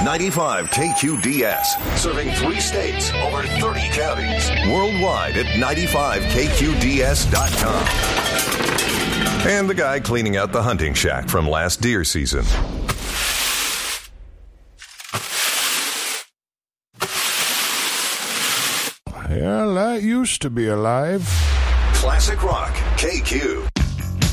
95 KQDS. Serving 3 states, over 30 counties. Worldwide at 95KQDS.com. And the guy cleaning out the hunting shack from last deer season. Yeah, that used to be alive. Classic Rock, KQ.